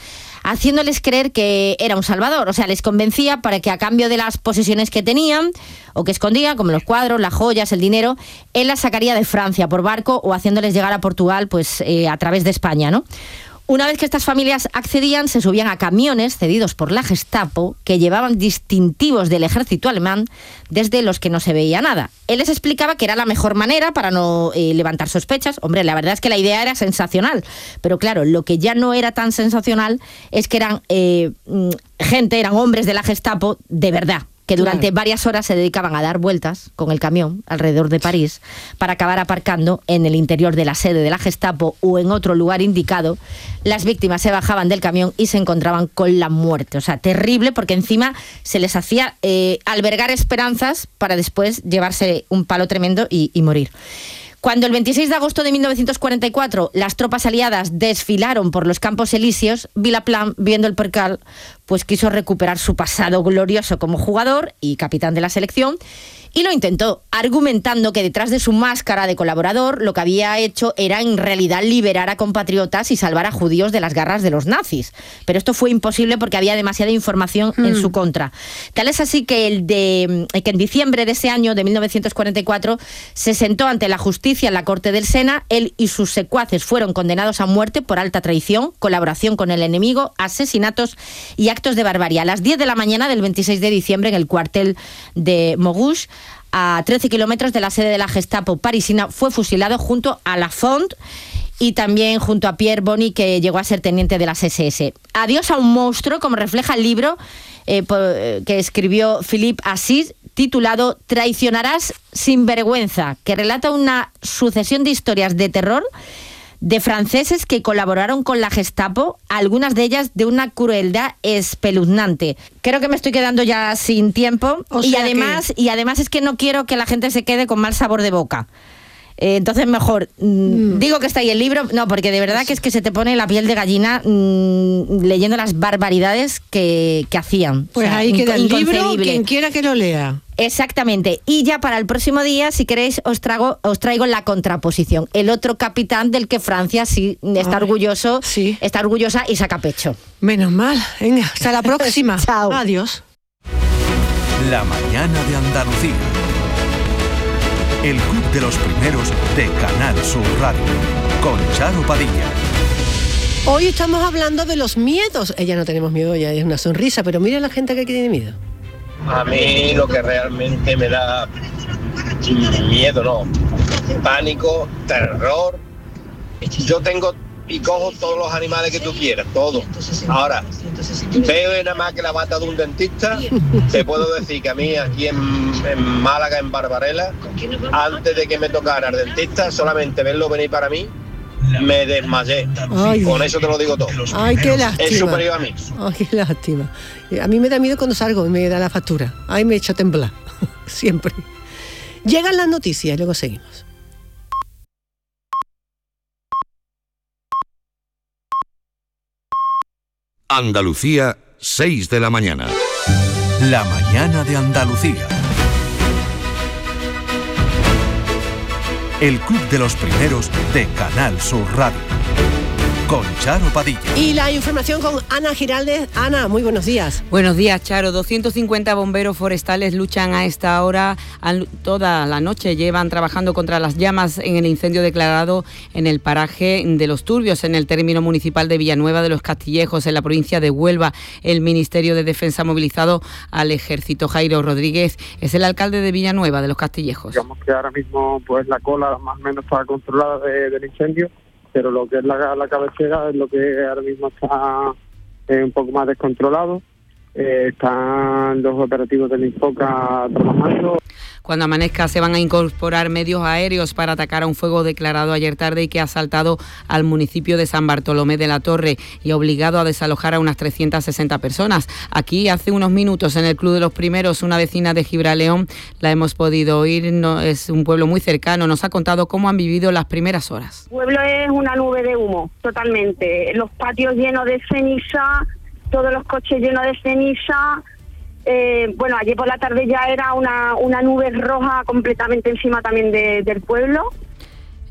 L: haciéndoles creer que era un salvador. O sea, les convencía para que a cambio de las posesiones que tenían o que escondían, como los cuadros, las joyas, el dinero, él las sacaría de Francia por barco o haciéndoles llegar a Portugal pues eh, a través de España, ¿no? Una vez que estas familias accedían, se subían a camiones cedidos por la Gestapo que llevaban distintivos del ejército alemán desde los que no se veía nada. Él les explicaba que era la mejor manera para no eh, levantar sospechas. Hombre, la verdad es que la idea era sensacional, pero claro, lo que ya no era tan sensacional es que eran eh, gente, eran hombres de la Gestapo de verdad, que durante claro. varias horas se dedicaban a dar vueltas con el camión alrededor de París para acabar aparcando en el interior de la sede de la Gestapo o en otro lugar indicado. Las víctimas se bajaban del camión y se encontraban con la muerte. O sea, terrible, porque encima se les hacía eh, albergar esperanzas para después llevarse un palo tremendo y, y morir. Cuando el veintiséis de agosto de mil novecientos cuarenta y cuatro las tropas aliadas desfilaron por los Campos Elíseos, Vilaplan, viendo el percal, pues quiso recuperar su pasado glorioso como jugador y capitán de la selección, y lo intentó, argumentando que detrás de su máscara de colaborador lo que había hecho era en realidad liberar a compatriotas y salvar a judíos de las garras de los nazis. Pero esto fue imposible porque había demasiada información mm. en su contra. Tal es así que, el de, que en diciembre de ese año, de mil novecientos cuarenta y cuatro, se sentó ante la justicia en la Corte del Sena. Él y sus secuaces fueron condenados a muerte por alta traición, colaboración con el enemigo, asesinatos y actos de barbarie. A las diez de la mañana del veintiséis de diciembre, en el cuartel de Mogush, a trece kilómetros de la sede de la Gestapo parisina, fue fusilado junto a Lafont y también junto a Pierre Bony, que llegó a ser teniente de las ese ese. Adiós a un monstruo, como refleja el libro eh, por, eh, que escribió Philippe Assis, titulado Traicionarás sin vergüenza, que relata una sucesión de historias de terror de franceses que colaboraron con la Gestapo, algunas de ellas de una crueldad espeluznante. Creo que me estoy quedando ya sin tiempo o y además que... y además es que no quiero que la gente se quede con mal sabor de boca. Eh, entonces mejor mm. digo que está ahí el libro, no, porque de verdad que es que se te pone la piel de gallina mmm, leyendo las barbaridades que, que hacían.
A: Pues o sea, ahí queda el libro, quien quiera que lo lea.
L: Exactamente. Y ya para el próximo día, si queréis, os traigo, os traigo la contraposición. El otro capitán del que Francia sí está Ay, orgulloso, sí. está orgullosa y saca pecho.
A: Menos mal. Venga, hasta la próxima.
L: Chao.
A: Adiós.
B: La mañana de Andalucía. El club de los primeros de Canal Sur Radio. Con Charo Padilla.
A: Hoy estamos hablando de los miedos. Ella no tenemos miedo, ella es una sonrisa, pero mira la gente que tiene miedo.
K: A mí lo que realmente me da miedo, no, pánico, terror. Yo tengo y cojo todos los animales que tú quieras, todos. Ahora, veo nada más que la bata de un dentista. Te puedo decir que a mí aquí en, en Málaga, en Barbarella, antes de que me tocara el dentista, solamente verlo venir para mí, me desmayé. Ay, con eso te lo digo todo.
A: Ay, qué lástima.
K: Es superior a mí.
A: Ay, qué lástima. A mí me da miedo cuando salgo y me da la factura. Ay, me echo a temblar. Siempre. Llegan las noticias y luego seguimos.
B: Andalucía, seis de la mañana. La mañana de Andalucía. El club de los primeros de Canal Sur Radio. Con Charo Padilla.
A: Y la información con Ana Giraldez. Ana, muy buenos días.
M: Buenos días, Charo. doscientos cincuenta bomberos forestales luchan a esta hora, toda la noche llevan trabajando contra las llamas en el incendio declarado en el paraje de Los Turbios, en el término municipal de Villanueva de los Castillejos, en la provincia de Huelva. El Ministerio de Defensa ha movilizado al Ejército. Jairo Rodríguez es el alcalde de Villanueva de los Castillejos.
N: Digamos que ahora mismo pues la cola más o menos está controlada de, del incendio, pero lo que es la, la cabecera es lo que ahora mismo está eh, un poco más descontrolado. Eh, están los operativos del INFOCA trabajando.
M: Cuando amanezca se van a incorporar medios aéreos para atacar a un fuego declarado ayer tarde y que ha asaltado al municipio de San Bartolomé de la Torre y ha obligado a desalojar a unas trescientas sesenta personas. Aquí hace unos minutos en el Club de los Primeros, una vecina de Gibraleón, la hemos podido oír, no, es un pueblo muy cercano, nos ha contado cómo han vivido las primeras horas.
J: El pueblo es una nube de humo, totalmente. Los patios llenos de ceniza, todos los coches llenos de ceniza. Eh, bueno, ayer por la tarde ya era una, una nube roja completamente encima también de, del pueblo.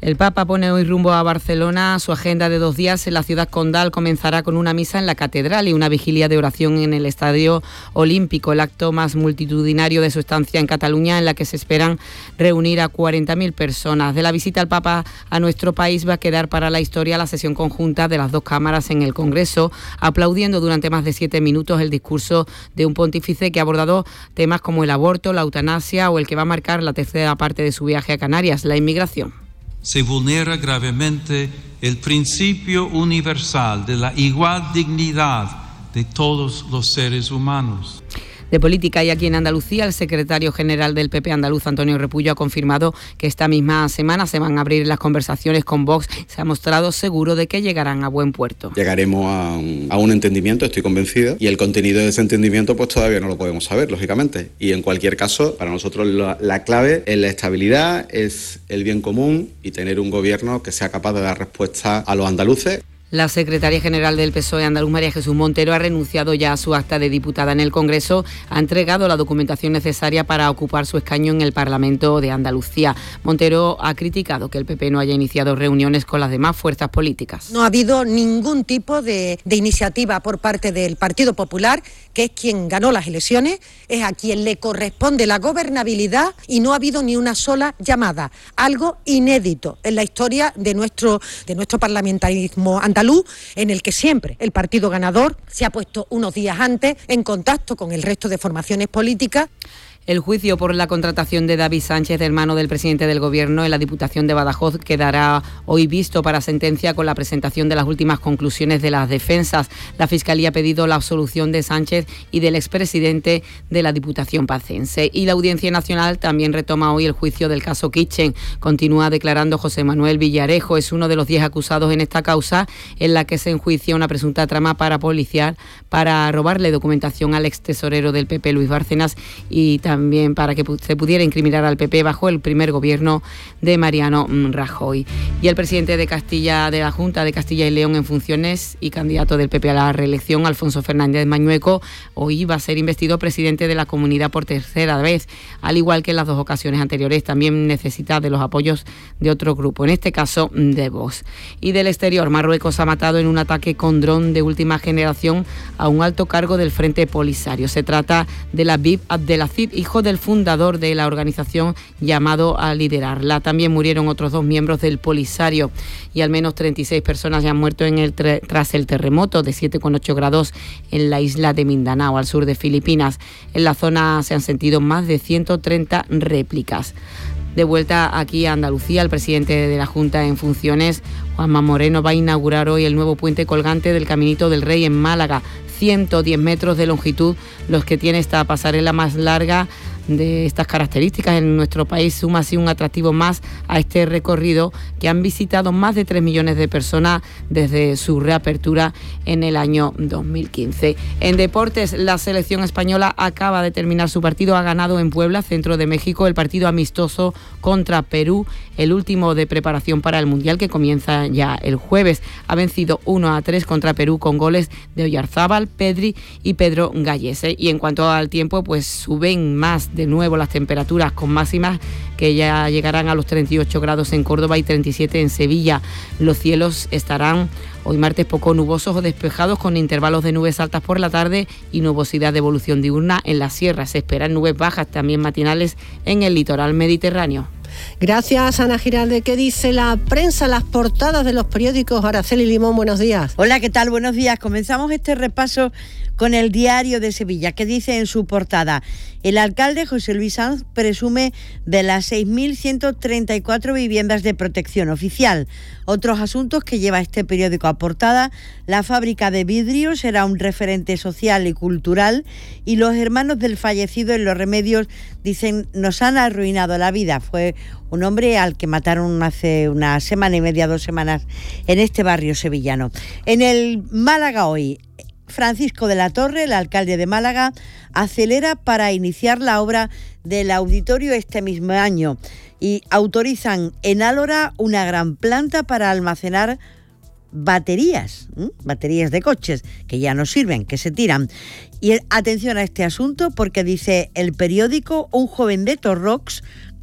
M: El Papa pone hoy rumbo a Barcelona. Su agenda de dos días en la ciudad condal comenzará con una misa en la catedral y una vigilia de oración en el Estadio Olímpico, el acto más multitudinario de su estancia en Cataluña, en la que se esperan reunir a cuarenta mil personas. De la visita al Papa a nuestro país va a quedar para la historia la sesión conjunta de las dos cámaras en el Congreso, aplaudiendo durante más de siete minutos el discurso de un pontífice que ha abordado temas como el aborto, la eutanasia o el que va a marcar la tercera parte de su viaje a Canarias, la inmigración.
O: Se vulnera gravemente el principio universal de la igual dignidad de todos los seres humanos.
M: De política, y aquí en Andalucía, el secretario general del P P andaluz, Antonio Repullo, ha confirmado que esta misma semana se van a abrir las conversaciones con Vox. Se ha mostrado seguro de que llegarán a buen puerto.
P: Llegaremos a un, a un entendimiento, estoy convencido, y el contenido de ese entendimiento pues todavía no lo podemos saber, lógicamente. Y en cualquier caso, para nosotros la, la clave es la estabilidad, es el bien común y tener un gobierno que sea capaz de dar respuesta a los andaluces.
M: La secretaria general del P S O E andaluz, María Jesús Montero, ha renunciado ya a su acta de diputada en el Congreso. Ha entregado la documentación necesaria para ocupar su escaño en el Parlamento de Andalucía. Montero ha criticado que el P P no haya iniciado reuniones con las demás fuerzas políticas.
Q: No ha habido ningún tipo de, de iniciativa por parte del Partido Popular, que es quien ganó las elecciones, es a quien le corresponde la gobernabilidad, y no ha habido ni una sola llamada. Algo inédito en la historia de nuestro, de nuestro parlamentarismo andaluz, en el que siempre el partido ganador se ha puesto unos días antes en contacto con el resto de formaciones políticas.
M: El juicio por la contratación de David Sánchez, hermano del presidente del Gobierno, en la Diputación de Badajoz quedará hoy visto para sentencia con la presentación de las últimas conclusiones de las defensas. La Fiscalía ha pedido la absolución de Sánchez y del expresidente de la Diputación pacense. Y la Audiencia Nacional también retoma hoy el juicio del caso Kitchen. Continúa declarando José Manuel Villarejo. Es uno de los diez acusados en esta causa, en la que se enjuicia una presunta trama para policial para robarle documentación al extesorero del P P, Luis Bárcenas, y también también para que se pudiera incriminar al P P bajo el primer gobierno de Mariano Rajoy. Y el presidente de Castilla, de la Junta de Castilla y León en funciones y candidato del P P a la reelección, Alfonso Fernández Mañueco, hoy va a ser investido presidente de la comunidad por tercera vez. Al igual que en las dos ocasiones anteriores, también necesita de los apoyos de otro grupo, en este caso de Vox. Y del exterior, Marruecos ha matado en un ataque con dron de última generación a un alto cargo del Frente Polisario. Se trata de Labib Abdelaziz, hijo del fundador de la organización, llamado a liderarla. También murieron otros dos miembros del Polisario y al menos treinta y seis personas ya han muerto en el tras el terremoto de siete coma ocho grados en la isla de Mindanao, al sur de Filipinas. En la zona se han sentido más de ciento treinta réplicas. De vuelta aquí a Andalucía, el presidente de la Junta en funciones, Juanma Moreno, va a inaugurar hoy el nuevo puente colgante del Caminito del Rey en Málaga. ciento diez metros de longitud, los que tiene esta pasarela más larga de estas características en nuestro país. Suma así un atractivo más a este recorrido que han visitado más de tres millones de personas desde su reapertura en el año dos mil quince. En deportes, la selección española acaba de terminar su partido. Ha ganado en Puebla, centro de México, el partido amistoso contra Perú, el último de preparación para el Mundial, que comienza ya el jueves. Ha vencido uno a tres contra Perú con goles de Oyarzábal, Pedri y Pedro Gallese. Y en cuanto al tiempo, pues suben más de nuevo las temperaturas, con máximas que ya llegarán a los treinta y ocho grados en Córdoba y treinta y siete en Sevilla. Los cielos estarán hoy martes poco nubosos o despejados, con intervalos de nubes altas por la tarde y nubosidad de evolución diurna en la sierra. Se esperan nubes bajas también matinales en el litoral mediterráneo.
A: Gracias, Ana Giralde. ¿Qué dice la prensa, las portadas de los periódicos? Araceli Limón, buenos días.
D: Hola, ¿qué tal? Buenos días. Comenzamos este repaso con el Diario de Sevilla, que dice en su portada: el alcalde José Luis Sanz presume de las seis mil ciento treinta y cuatro viviendas de protección oficial. Otros asuntos que lleva este periódico a portada: la fábrica de vidrio será un referente social y cultural, y los hermanos del fallecido en Los Remedios dicen nos han arruinado la vida. Fue un hombre al que mataron hace una semana y media, dos semanas, en este barrio sevillano. En el Málaga Hoy, Francisco de la Torre, el alcalde de Málaga, acelera para iniciar la obra del auditorio este mismo año y autorizan en Álora una gran planta para almacenar baterías, ¿eh? baterías de coches que ya no sirven, que se tiran. Y atención a este asunto, porque dice el periódico: un joven de Torrox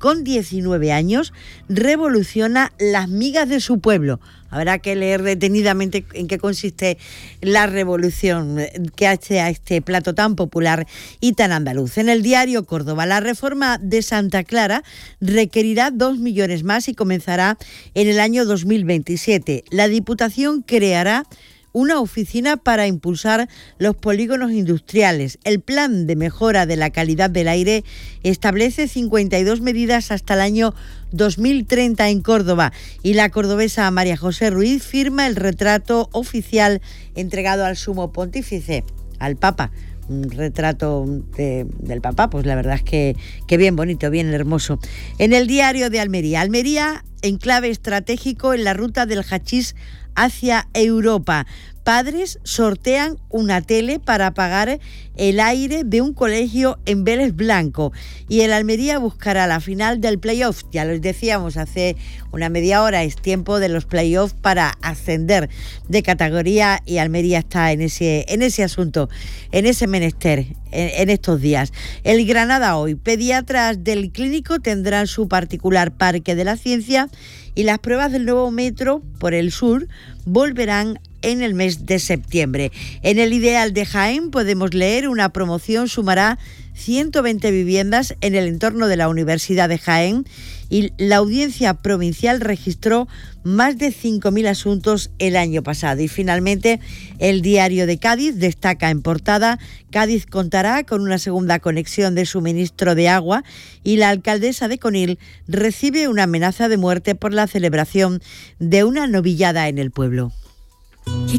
D: con diecinueve años, revoluciona las migas de su pueblo. Habrá que leer detenidamente en qué consiste la revolución que hace a este plato tan popular y tan andaluz. En el diario Córdoba, la reforma de Santa Clara requerirá dos millones más y comenzará en el año dos mil veintisiete. La Diputación creará una oficina para impulsar los polígonos industriales. El plan de mejora de la calidad del aire establece cincuenta y dos medidas hasta el año dos mil treinta en Córdoba, y la cordobesa María José Ruiz firma el retrato oficial entregado al Sumo Pontífice, al Papa. Un retrato de, del Papa, pues la verdad es que, que bien bonito, bien hermoso. En el diario de Almería, Almería, enclave estratégico en la ruta del hachís hacia Europa. Padres sortean una tele para apagar el aire de un colegio en Vélez Blanco, y el Almería buscará la final del playoff. Ya les decíamos hace una media hora, es tiempo de los playoffs para ascender de categoría, y Almería está en ese, en ese asunto, en ese menester, en, en estos días. El Granada hoy, pediatras del clínico tendrán su particular parque de la ciencia, y las pruebas del nuevo metro por el sur volverán en el mes de septiembre. En el Ideal de Jaén podemos leer: una promoción sumará ciento veinte viviendas en el entorno de la Universidad de Jaén, y la Audiencia Provincial registró más de cinco mil asuntos el año pasado. Y finalmente, el Diario de Cádiz destaca en portada: Cádiz contará con una segunda conexión de suministro de agua, y la alcaldesa de Conil recibe una amenaza de muerte por la celebración de una novillada en el pueblo.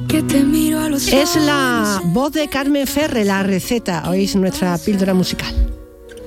A: Es la voz de Carmen Ferre, la receta. Oís nuestra píldora musical.